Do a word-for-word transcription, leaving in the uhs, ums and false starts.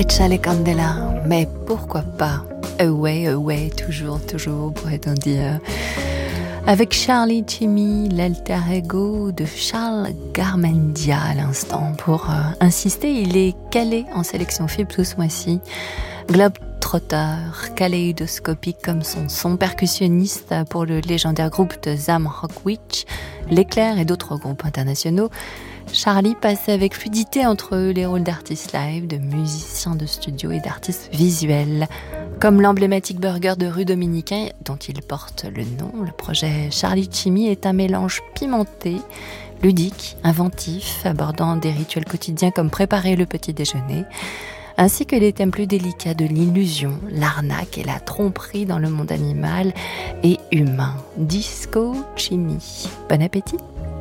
Échale Candela, mais pourquoi pas Away, away, toujours, toujours, pourrait-on dire. Avec Charlie Chimmy, l'alter ego de Charles Garmendia à l'instant. Pour euh, insister, il est calé en sélection F I B tout ce mois-ci. Globetrotter, kaléidoscopique comme son son, percussionniste pour le légendaire groupe de Zam Rock Witch, L'Éclair et d'autres groupes internationaux. Charlie passe avec fluidité entre les rôles d'artistes live, de musiciens de studio et d'artistes visuels. Comme l'emblématique burger de rue dominicain dont il porte le nom, le projet Charlie Chimmy est un mélange pimenté, ludique, inventif, abordant des rituels quotidiens comme préparer le petit déjeuner, ainsi que les thèmes plus délicats de l'illusion, l'arnaque et la tromperie dans le monde animal et humain. Disco Chimmy. Bon appétit!